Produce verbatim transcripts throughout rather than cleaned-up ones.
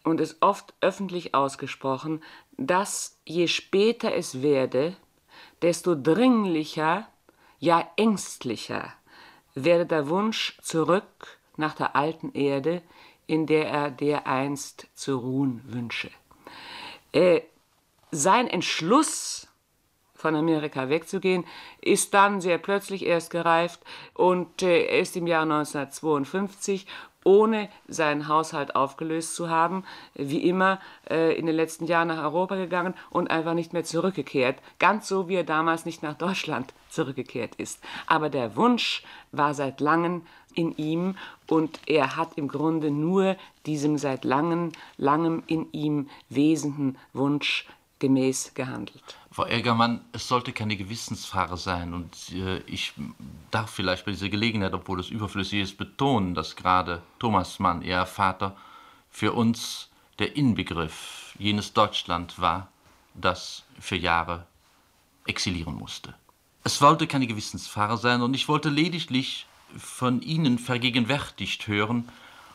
und es oft öffentlich ausgesprochen, dass je später es werde, desto dringlicher, ja ängstlicher werde der Wunsch zurück nach der alten Erde, in der er dereinst zu ruhen wünsche. Äh, sein Entschluss, von Amerika wegzugehen, ist dann sehr plötzlich erst gereift und äh, er ist im Jahr neunzehnhundertzweiundfünfzig, ohne seinen Haushalt aufgelöst zu haben, wie immer äh, in den letzten Jahren nach Europa gegangen und einfach nicht mehr zurückgekehrt. Ganz so, wie er damals nicht nach Deutschland zurückgekehrt ist. Aber der Wunsch war seit langem in ihm und er hat im Grunde nur diesem seit langem, langem in ihm wesenden Wunsch gemäß gehandelt. Frau Elgermann, es sollte keine Gewissensfrage sein und äh, ich darf vielleicht bei dieser Gelegenheit, obwohl es überflüssig ist, betonen, dass gerade Thomas Mann, Ihr Vater, für uns der Inbegriff jenes Deutschland war, das für Jahre exilieren musste. Es wollte keine Gewissensfrage sein und ich wollte lediglich von Ihnen vergegenwärtigt hören,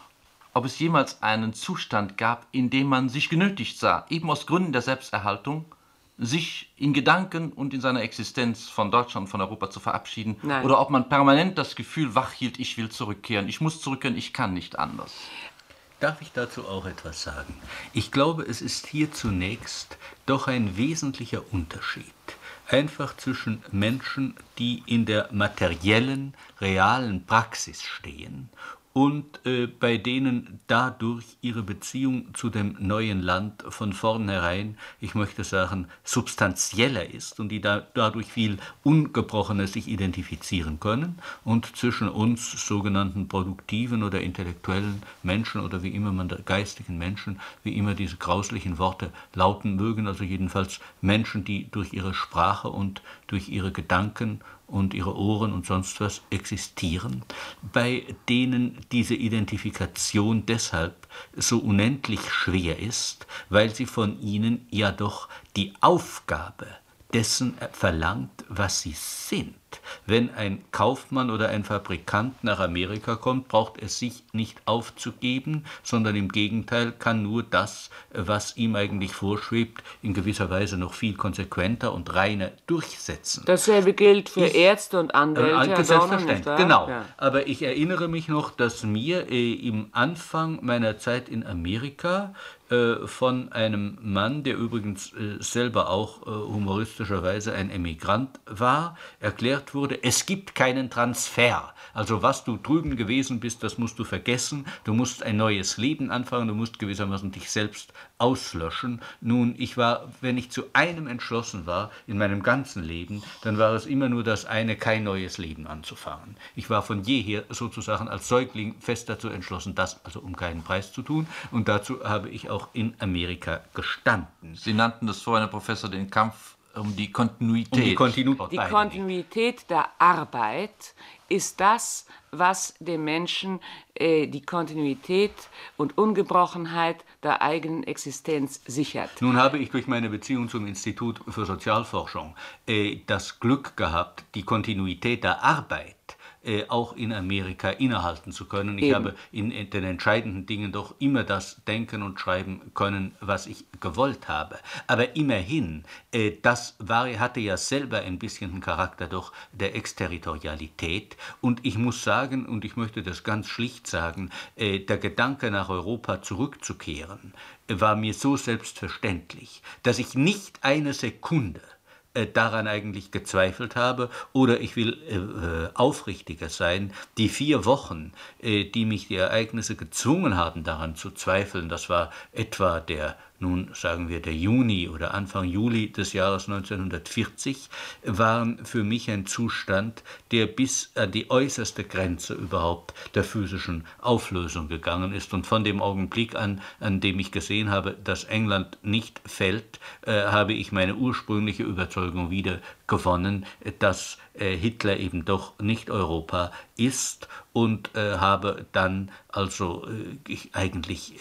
ob es jemals einen Zustand gab, in dem man sich genötigt sah, eben aus Gründen der Selbsterhaltung, sich in Gedanken und in seiner Existenz von Deutschland, von Europa zu verabschieden. Nein. Oder ob man permanent das Gefühl wachhielt, ich will zurückkehren, ich muss zurückkehren, ich kann nicht anders. Darf ich dazu auch etwas sagen? Ich glaube, es ist hier zunächst doch ein wesentlicher Unterschied. Einfach zwischen Menschen, die in der materiellen, realen Praxis stehen und äh, bei denen dadurch ihre Beziehung zu dem neuen Land von vornherein, ich möchte sagen, substanzieller ist und die da, dadurch viel Ungebrochenes sich identifizieren können, und zwischen uns sogenannten produktiven oder intellektuellen Menschen oder wie immer man, geistigen Menschen, wie immer diese grauslichen Worte lauten mögen, also jedenfalls Menschen, die durch ihre Sprache und durch ihre Gedanken und ihre Ohren und sonst was existieren, bei denen diese Identifikation deshalb so unendlich schwer ist, weil sie von ihnen ja doch die Aufgabe dessen verlangt, was sie sind. Wenn ein Kaufmann oder ein Fabrikant nach Amerika kommt, braucht er sich nicht aufzugeben, sondern im Gegenteil kann nur das, was ihm eigentlich vorschwebt, in gewisser Weise noch viel konsequenter und reiner durchsetzen. Dasselbe gilt für ich, Ärzte und Anwälte. Äh, selbstverständlich, genau. Ja. Aber ich erinnere mich noch, dass mir äh, im Anfang meiner Zeit in Amerika äh, von einem Mann, der übrigens äh, selber auch äh, humoristischerweise ein Emigrant war, erklärt wurde, es gibt keinen Transfer. Also was du drüben gewesen bist, das musst du vergessen. Du musst ein neues Leben anfangen, du musst gewissermaßen dich selbst auslöschen. Nun, ich war, wenn ich zu einem entschlossen war in meinem ganzen Leben, dann war es immer nur das eine, kein neues Leben anzufangen. Ich war von jeher sozusagen als Säugling fest dazu entschlossen, das also um keinen Preis zu tun. Und dazu habe ich auch in Amerika gestanden. Sie nannten das vorhin, Herr Professor, den Kampf um die Kontinuität. Um die Kontinuität. Die Kontinuität der Arbeit ist das, was dem Menschen äh, die Kontinuität und Ungebrochenheit der eigenen Existenz sichert. Nun habe ich durch meine Beziehung zum Institut für Sozialforschung äh, das Glück gehabt, die Kontinuität der Arbeit Äh, auch in Amerika innehalten zu können. Ich Eben. habe in, in den entscheidenden Dingen doch immer das denken und schreiben können, was ich gewollt habe. Aber immerhin, äh, das war, hatte ja selber ein bisschen den Charakter doch der Exterritorialität. Und ich muss sagen, und ich möchte das ganz schlicht sagen, äh, der Gedanke nach Europa zurückzukehren, äh, war mir so selbstverständlich, dass ich nicht eine Sekunde daran eigentlich gezweifelt habe, oder ich will äh, aufrichtiger sein, die vier Wochen, äh, die mich die Ereignisse gezwungen haben, daran zu zweifeln, das war etwa der, nun sagen wir, der Juni oder Anfang Juli des Jahres neunzehnhundertvierzig, waren für mich ein Zustand, der bis an die äußerste Grenze überhaupt der physischen Auflösung gegangen ist. Und von dem Augenblick an, an dem ich gesehen habe, dass England nicht fällt, äh, habe ich meine ursprüngliche Überzeugung wieder gewonnen, dass äh, Hitler eben doch nicht Europa ist, und äh, habe dann also äh, ich eigentlich äh,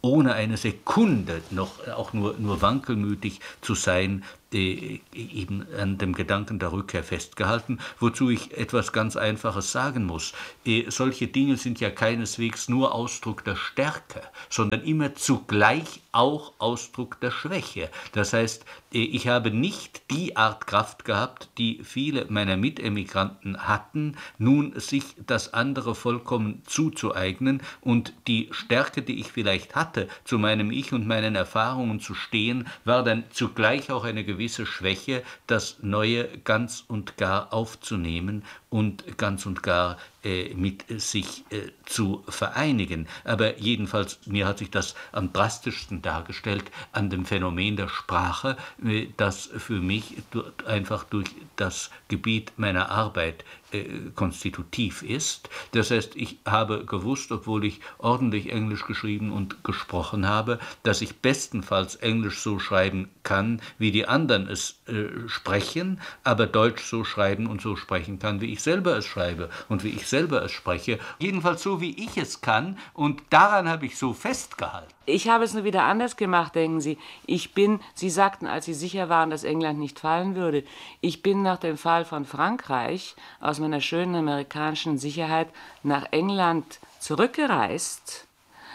ohne eine Sekunde noch auch nur, nur wankelmütig zu sein, äh, eben an dem Gedanken der Rückkehr festgehalten, wozu ich etwas ganz Einfaches sagen muss. Äh, solche Dinge sind ja keineswegs nur Ausdruck der Stärke, sondern immer zugleich auch Ausdruck der Schwäche. Das heißt, äh, ich habe nicht die Art Kraft gehabt, die viele meiner Mitemigranten hatten, nun sich das andere vollkommen zuzueignen und die Stärke, die ich vielleicht hatte, zu meinem Ich und meinen Erfahrungen zu stehen, war dann zugleich auch eine gewisse Schwäche, das Neue ganz und gar aufzunehmen und ganz und gar äh, mit sich äh, zu vereinigen. Aber jedenfalls, mir hat sich das am drastischsten dargestellt an dem Phänomen der Sprache, äh, das für mich durch, einfach durch das Gebiet meiner Arbeit äh, konstitutiv ist. Das heißt, ich habe gewusst, obwohl ich ordentlich Englisch geschrieben und gesprochen habe, dass ich bestenfalls Englisch so schreiben kann, wie die anderen es äh, sprechen, aber Deutsch so schreiben und so sprechen kann, wie ich selber es schreibe und wie ich selber es spreche. Jedenfalls so, wie ich es kann, und daran habe ich so festgehalten. Ich habe es nur wieder anders gemacht, denken Sie. Ich bin, Sie sagten, als Sie sicher waren, dass England nicht fallen würde, ich bin nach dem Fall von Frankreich aus meiner schönen amerikanischen Sicherheit nach England zurückgereist,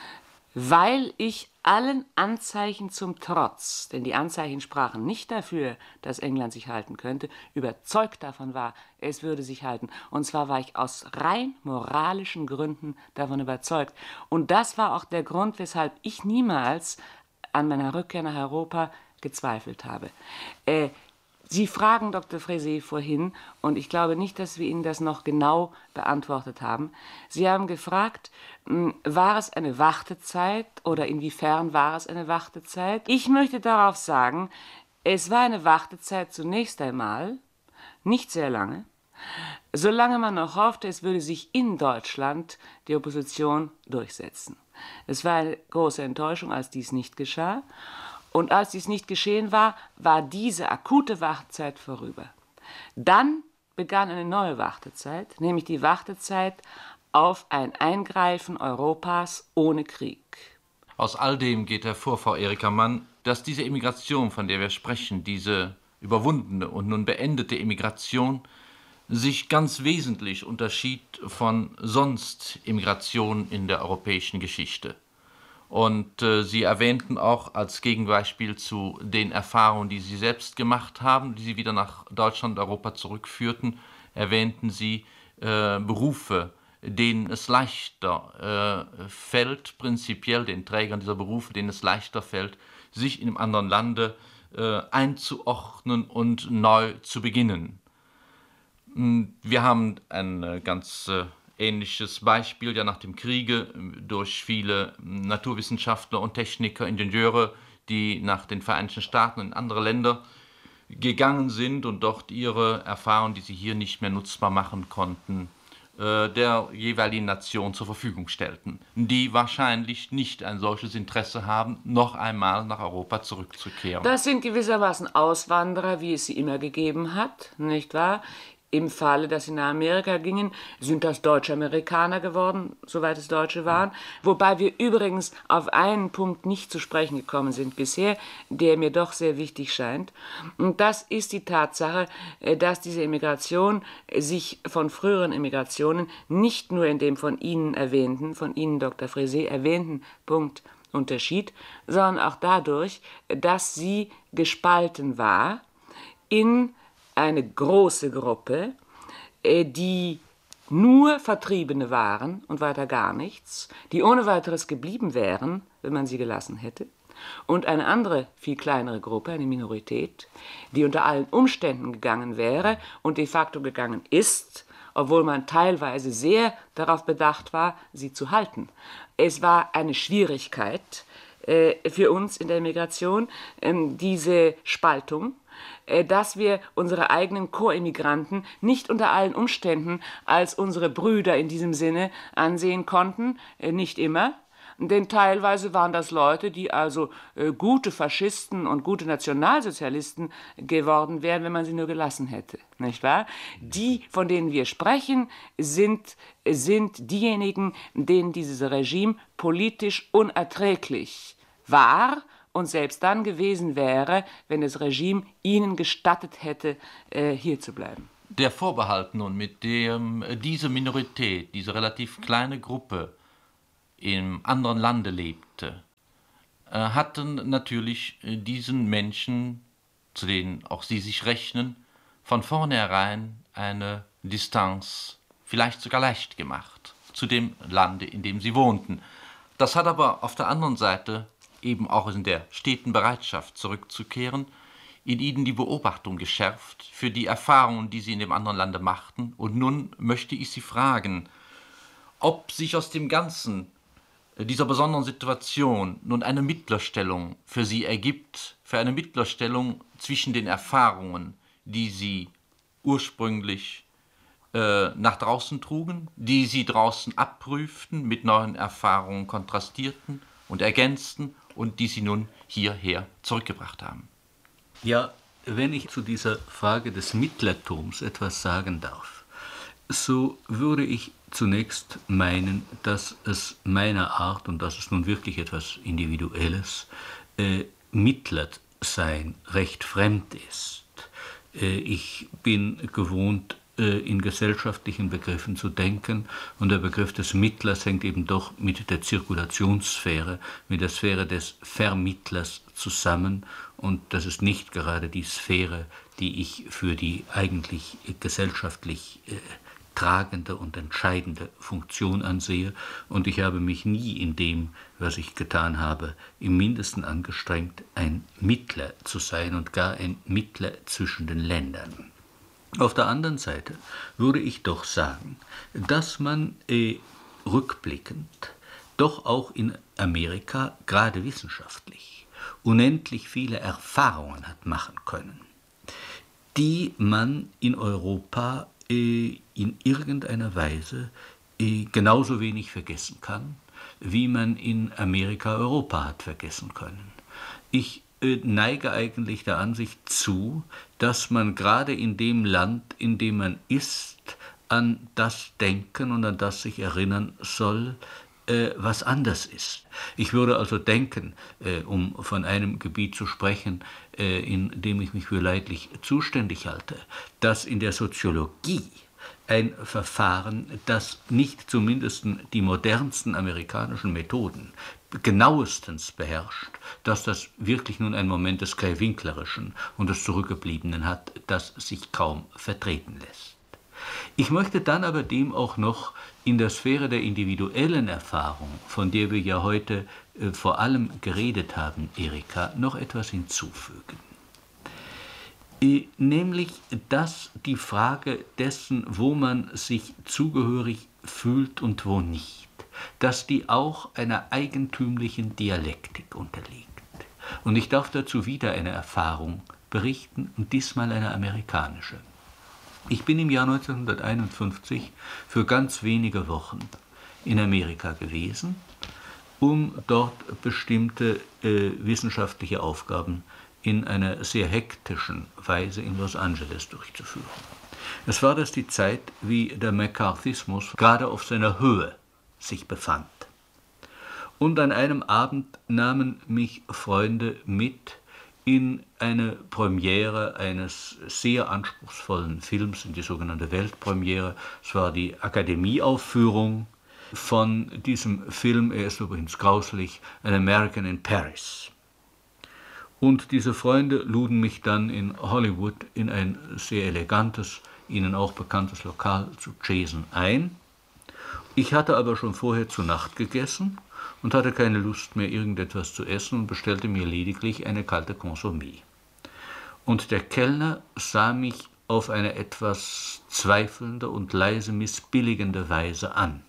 weil ich allen Anzeichen zum Trotz, denn die Anzeichen sprachen nicht dafür, dass England sich halten könnte, überzeugt davon war, es würde sich halten. Und zwar war ich aus rein moralischen Gründen davon überzeugt. Und das war auch der Grund, weshalb ich niemals an meiner Rückkehr nach Europa gezweifelt habe. Äh, Sie fragen Doktor Frézé vorhin, und ich glaube nicht, dass wir Ihnen das noch genau beantwortet haben. Sie haben gefragt, war es eine Wartezeit oder inwiefern war es eine Wartezeit? Ich möchte darauf sagen, es war eine Wartezeit zunächst einmal, nicht sehr lange, solange man noch hoffte, es würde sich in Deutschland die Opposition durchsetzen. Es war eine große Enttäuschung, als dies nicht geschah. Und als dies nicht geschehen war, war diese akute Wartezeit vorüber. Dann begann eine neue Wartezeit, nämlich die Wartezeit auf ein Eingreifen Europas ohne Krieg. Aus all dem geht hervor, Frau Erika Mann, dass diese Emigration, von der wir sprechen, diese überwundene und nun beendete Emigration, sich ganz wesentlich unterschied von sonst Emigration in der europäischen Geschichte. Und äh, Sie erwähnten auch als Gegenbeispiel zu den Erfahrungen, die Sie selbst gemacht haben, die Sie wieder nach Deutschland und Europa zurückführten, erwähnten Sie äh, Berufe, denen es leichter äh, fällt, prinzipiell den Trägern dieser Berufe, denen es leichter fällt, sich in einem anderen Lande äh, einzuordnen und neu zu beginnen. Wir haben ein äh, ganz äh, ähnliches Beispiel ja nach dem Kriege durch viele Naturwissenschaftler und Techniker, Ingenieure, die nach den Vereinigten Staaten und in andere Länder gegangen sind und dort ihre Erfahrungen, die sie hier nicht mehr nutzbar machen konnten, der jeweiligen Nation zur Verfügung stellten, die wahrscheinlich nicht ein solches Interesse haben, noch einmal nach Europa zurückzukehren. Das sind gewissermaßen Auswanderer, wie es sie immer gegeben hat, nicht wahr? Im Falle, dass sie nach Amerika gingen, sind das Deutsch-Amerikaner geworden, soweit es Deutsche waren. Wobei wir übrigens auf einen Punkt nicht zu sprechen gekommen sind bisher, der mir doch sehr wichtig scheint. Und das ist die Tatsache, dass diese Emigration sich von früheren Emigrationen nicht nur in dem von Ihnen erwähnten, von Ihnen, Doktor Frézé, erwähnten Punkt unterschied, sondern auch dadurch, dass sie gespalten war in eine große Gruppe, die nur Vertriebene waren und weiter gar nichts, die ohne weiteres geblieben wären, wenn man sie gelassen hätte, und eine andere, viel kleinere Gruppe, eine Minorität, die unter allen Umständen gegangen wäre und de facto gegangen ist, obwohl man teilweise sehr darauf bedacht war, sie zu halten. Es war eine Schwierigkeit äh, für uns in der Migration, äh, diese Spaltung, dass wir unsere eigenen Co-Emigranten nicht unter allen Umständen als unsere Brüder in diesem Sinne ansehen konnten, nicht immer, denn teilweise waren das Leute, die also äh, gute Faschisten und gute Nationalsozialisten geworden wären, wenn man sie nur gelassen hätte, nicht wahr? Die, von denen wir sprechen, sind, sind diejenigen, denen dieses Regime politisch unerträglich war und selbst dann gewesen wäre, wenn das Regime ihnen gestattet hätte, äh, hier zu bleiben. Der Vorbehalt nun, mit dem diese Minorität, diese relativ kleine Gruppe im anderen Lande lebte, äh, hatten natürlich äh, diesen Menschen, zu denen auch Sie sich rechnen, von vornherein eine Distanz vielleicht sogar leicht gemacht zu dem Lande, in dem sie wohnten. Das hat aber auf der anderen Seite eben auch in der steten Bereitschaft zurückzukehren, in ihnen die Beobachtung geschärft für die Erfahrungen, die sie in dem anderen Lande machten. Und nun möchte ich Sie fragen, ob sich aus dem Ganzen dieser besonderen Situation nun eine Mittlerstellung für Sie ergibt, für eine Mittlerstellung zwischen den Erfahrungen, die Sie ursprünglich äh, nach draußen trugen, die Sie draußen abprüften, mit neuen Erfahrungen kontrastierten und ergänzten und die Sie nun hierher zurückgebracht haben. Ja, wenn ich zu dieser Frage des Mittlertums etwas sagen darf, so würde ich zunächst meinen, dass es meiner Art, und das ist nun wirklich etwas Individuelles, äh, Mittlersein recht fremd ist. Äh, ich bin gewohnt, äh, in gesellschaftlichen Begriffen zu denken, und der Begriff des Mittlers hängt eben doch mit der Zirkulationssphäre, mit der Sphäre des Vermittlers zusammen, und das ist nicht gerade die Sphäre, die ich für die eigentlich gesellschaftlich äh, tragende und entscheidende Funktion ansehe, und ich habe mich nie in dem, was ich getan habe, im Mindesten angestrengt, ein Mittler zu sein und gar ein Mittler zwischen den Ländern. Auf der anderen Seite würde ich doch sagen, dass man äh, rückblickend doch auch in Amerika, gerade wissenschaftlich, unendlich viele Erfahrungen hat machen können, die man in Europa in irgendeiner Weise genauso wenig vergessen kann, wie man in Amerika Europa hat vergessen können. Ich neige eigentlich der Ansicht zu, dass man gerade in dem Land, in dem man ist, an das denken und an das sich erinnern soll, was anders ist. Ich würde also denken, um von einem Gebiet zu sprechen, in dem ich mich für leidlich zuständig halte, dass in der Soziologie ein Verfahren, das nicht zumindest die modernsten amerikanischen Methoden genauestens beherrscht, dass das wirklich nun ein Moment des Krähwinklerischen und des Zurückgebliebenen hat, das sich kaum vertreten lässt. Ich möchte dann aber dem auch noch in der Sphäre der individuellen Erfahrung, von der wir ja heute äh, vor allem geredet haben, Erika, noch etwas hinzufügen. Äh, nämlich, dass die Frage dessen, wo man sich zugehörig fühlt und wo nicht, dass die auch einer eigentümlichen Dialektik unterliegt. Und ich darf dazu wieder eine Erfahrung berichten, und diesmal eine amerikanische. Ich bin im Jahr neunzehnhunderteinundfünfzig für ganz wenige Wochen in Amerika gewesen, um dort bestimmte äh, wissenschaftliche Aufgaben in einer sehr hektischen Weise in Los Angeles durchzuführen. Es war das die Zeit, wie der McCarthyismus gerade auf seiner Höhe sich befand. Und an einem Abend nahmen mich Freunde mit in eine Premiere eines sehr anspruchsvollen Films, in die sogenannte Weltpremiere. Es war die Akademieaufführung von diesem Film, er ist übrigens grauslich, An American in Paris. Und diese Freunde luden mich dann in Hollywood in ein sehr elegantes, ihnen auch bekanntes Lokal zu Jason ein. Ich hatte aber schon vorher zu Nacht gegessen und hatte keine Lust mehr, irgendetwas zu essen und bestellte mir lediglich eine kalte Consommé. Und der Kellner sah mich auf eine etwas zweifelnde und leise missbilligende Weise an.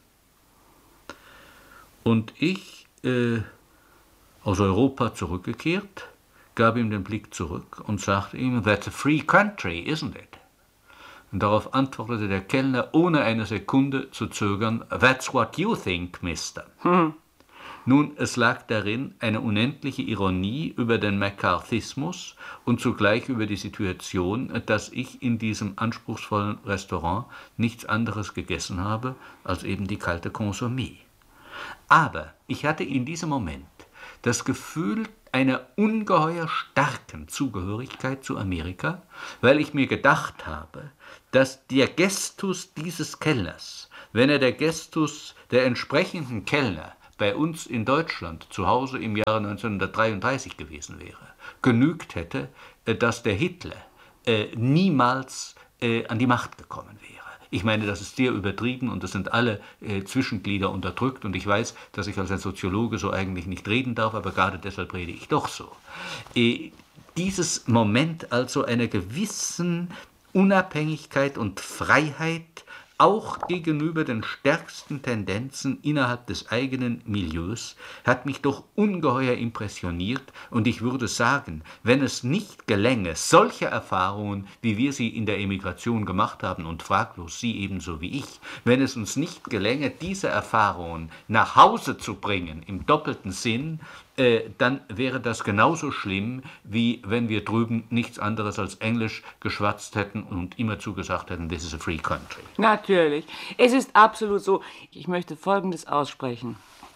Und ich, äh, aus Europa zurückgekehrt, gab ihm den Blick zurück und sagte ihm, "That's a free country, isn't it?" Und darauf antwortete der Kellner, ohne eine Sekunde zu zögern, "That's what you think, Mister" Hm. Nun, es lag darin eine unendliche Ironie über den McCarthyismus und zugleich über die Situation, dass ich in diesem anspruchsvollen Restaurant nichts anderes gegessen habe als eben die kalte Consommé. Aber ich hatte in diesem Moment das Gefühl einer ungeheuer starken Zugehörigkeit zu Amerika, weil ich mir gedacht habe, dass der Gestus dieses Kellners, wenn er der Gestus der entsprechenden Kellner bei uns in Deutschland zu Hause im Jahre neunzehnhundertdreiunddreißig gewesen wäre, genügt hätte, dass der Hitler äh, niemals äh, an die Macht gekommen wäre. Ich meine, das ist sehr übertrieben und es sind alle äh, Zwischenglieder unterdrückt und ich weiß, dass ich als ein Soziologe so eigentlich nicht reden darf, aber gerade deshalb rede ich doch so. Äh, dieses Moment also einer gewissen Unabhängigkeit und Freiheit, auch gegenüber den stärksten Tendenzen innerhalb des eigenen Milieus, hat mich doch ungeheuer impressioniert und ich würde sagen, wenn es nicht gelänge, solche Erfahrungen, wie wir sie in der Emigration gemacht haben und fraglos Sie ebenso wie ich, wenn es uns nicht gelänge, diese Erfahrungen nach Hause zu bringen, im doppelten Sinn, äh, dann wäre das genauso schlimm, wie wenn wir drüben nichts anderes als Englisch geschwatzt hätten und immerzu gesagt hätten, this is a free country. Natürlich. Es ist absolut so. Ich möchte Folgendes aussprechen.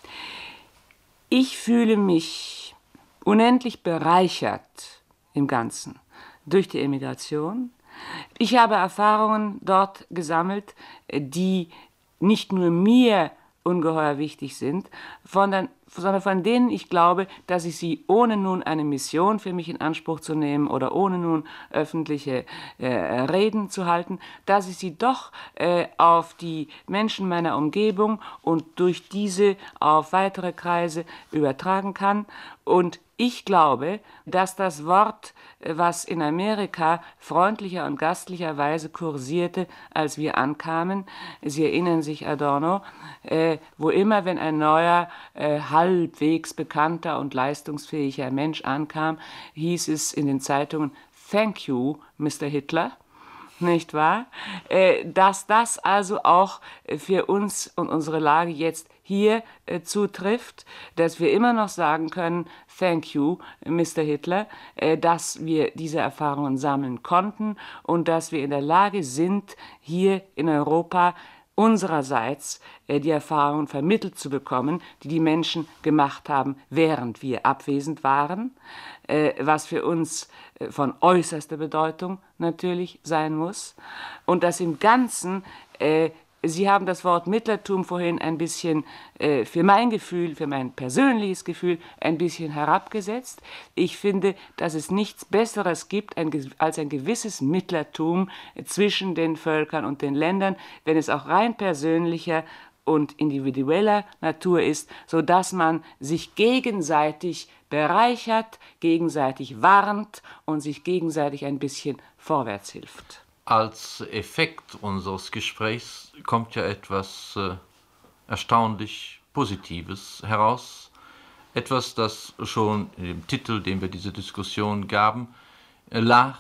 Ich fühle mich unendlich bereichert im Ganzen durch die Emigration. Ich habe Erfahrungen dort gesammelt, die nicht nur mir ungeheuer wichtig sind, sondern, sondern von denen ich glaube, dass ich sie, ohne nun eine Mission für mich in Anspruch zu nehmen oder ohne nun öffentliche äh, Reden zu halten, dass ich sie doch äh, auf die Menschen meiner Umgebung und durch diese auf weitere Kreise übertragen kann. Und ich glaube, dass das Wort, was in Amerika freundlicher und gastlicherweise kursierte, als wir ankamen, Sie erinnern sich, Adorno, äh, wo immer, wenn ein neuer, äh, halbwegs bekannter und leistungsfähiger Mensch ankam, hieß es in den Zeitungen, "Thank you, Mister Hitler", nicht wahr? Äh, dass das also auch für uns und unsere Lage jetzt hier äh, zutrifft, dass wir immer noch sagen können, thank you, Mister Hitler, äh, dass wir diese Erfahrungen sammeln konnten und dass wir in der Lage sind, hier in Europa unsererseits äh, die Erfahrungen vermittelt zu bekommen, die die Menschen gemacht haben, während wir abwesend waren, äh, was für uns äh, von äußerster Bedeutung natürlich sein muss. Und dass im Ganzen, äh, Sie haben das Wort Mittlertum vorhin ein bisschen äh, für mein Gefühl, für mein persönliches Gefühl, ein bisschen herabgesetzt. Ich finde, dass es nichts Besseres gibt ein, als ein gewisses Mittlertum zwischen den Völkern und den Ländern, wenn es auch rein persönlicher und individueller Natur ist, sodass man sich gegenseitig bereichert, gegenseitig warnt und sich gegenseitig ein bisschen vorwärts hilft. Als Effekt unseres Gesprächs kommt ja etwas äh, erstaunlich Positives heraus. Etwas, das schon in dem Titel, den wir diese Diskussion gaben, äh, lag,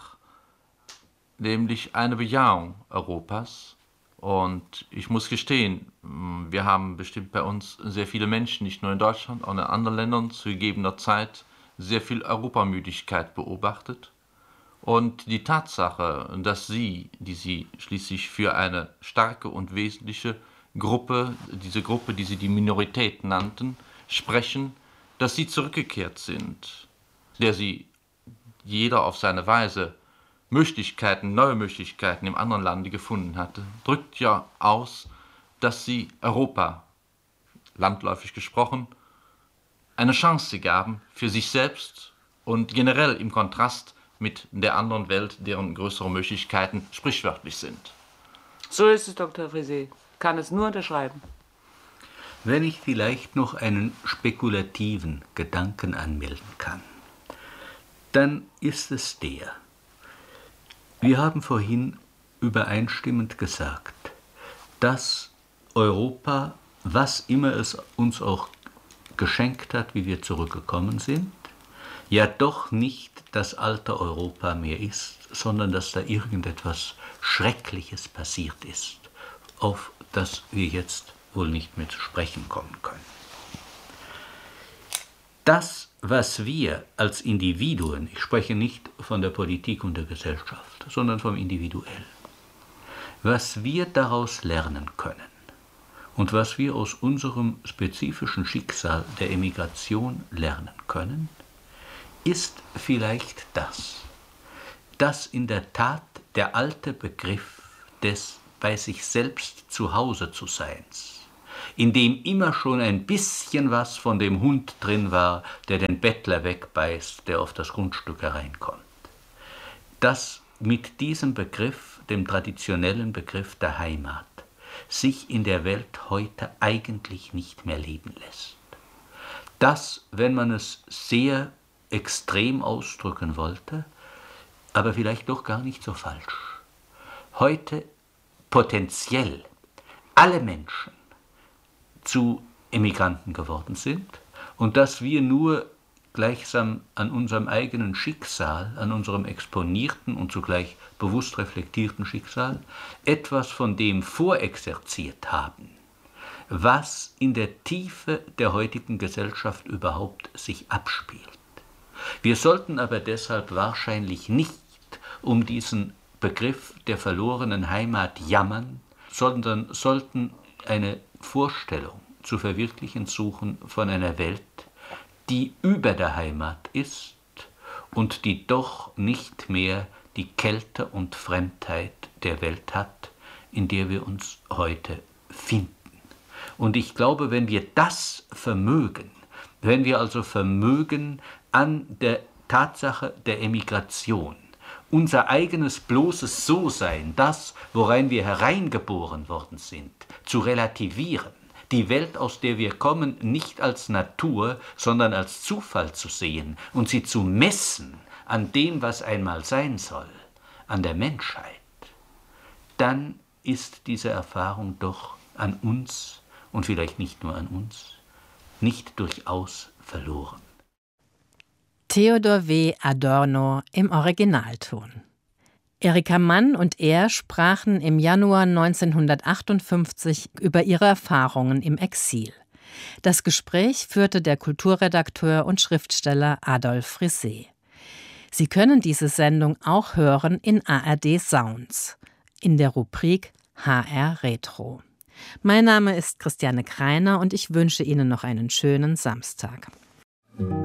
nämlich eine Bejahung Europas. Und ich muss gestehen, wir haben bestimmt bei uns sehr viele Menschen, nicht nur in Deutschland, auch in anderen Ländern zu gegebener Zeit sehr viel Europamüdigkeit beobachtet. Und die Tatsache, dass Sie, die Sie schließlich für eine starke und wesentliche Gruppe, diese Gruppe, die Sie die Minorität nannten, sprechen, dass Sie zurückgekehrt sind, der Sie jeder auf seine Weise Möglichkeiten, neue Möglichkeiten im anderen Lande gefunden hatte, drückt ja aus, dass Sie Europa, landläufig gesprochen, eine Chance gaben für sich selbst und generell im Kontrast mit der anderen Welt, deren größere Möglichkeiten sprichwörtlich sind. So ist es, Doktor Frisé. Kann es nur unterschreiben. Wenn ich vielleicht noch einen spekulativen Gedanken anmelden kann, dann ist es der. Wir haben vorhin übereinstimmend gesagt, dass Europa, was immer es uns auch geschenkt hat, wie wir zurückgekommen sind, ja doch nicht das alte Europa mehr ist, sondern dass da irgendetwas Schreckliches passiert ist, auf das wir jetzt wohl nicht mehr zu sprechen kommen können. Das, was wir als Individuen, ich spreche nicht von der Politik und der Gesellschaft, sondern vom Individuell, was wir daraus lernen können und was wir aus unserem spezifischen Schicksal der Emigration lernen können, ist vielleicht das, dass in der Tat der alte Begriff des bei sich selbst zu Hause zu Seins, in dem immer schon ein bisschen was von dem Hund drin war, der den Bettler wegbeißt, der auf das Grundstück hereinkommt, dass mit diesem Begriff, dem traditionellen Begriff der Heimat, sich in der Welt heute eigentlich nicht mehr leben lässt. Das, wenn man es sehr extrem ausdrücken wollte, aber vielleicht doch gar nicht so falsch, heute potenziell alle Menschen zu Emigranten geworden sind und dass wir nur gleichsam an unserem eigenen Schicksal, an unserem exponierten und zugleich bewusst reflektierten Schicksal, etwas von dem vorexerziert haben, was in der Tiefe der heutigen Gesellschaft überhaupt sich abspielt. Wir sollten aber deshalb wahrscheinlich nicht um diesen Begriff der verlorenen Heimat jammern, sondern sollten eine Vorstellung zu verwirklichen suchen von einer Welt, die über der Heimat ist und die doch nicht mehr die Kälte und Fremdheit der Welt hat, in der wir uns heute finden. Und ich glaube, wenn wir das vermögen, wenn wir also vermögen, an der Tatsache der Emigration unser eigenes bloßes So-Sein, das, worein wir hereingeboren worden sind, zu relativieren, die Welt, aus der wir kommen, nicht als Natur, sondern als Zufall zu sehen und sie zu messen an dem, was einmal sein soll, an der Menschheit, dann ist diese Erfahrung doch an uns, und vielleicht nicht nur an uns, nicht durchaus verloren. Theodor W. Adorno im Originalton. Erika Mann und er sprachen im Januar neunzehnhundertachtundfünfzig über ihre Erfahrungen im Exil. Das Gespräch führte der Kulturredakteur und Schriftsteller Adolf Frisee. Sie können diese Sendung auch hören in A R D Sounds, in der Rubrik H R Retro. Mein Name ist Christiane Kreiner und ich wünsche Ihnen noch einen schönen Samstag.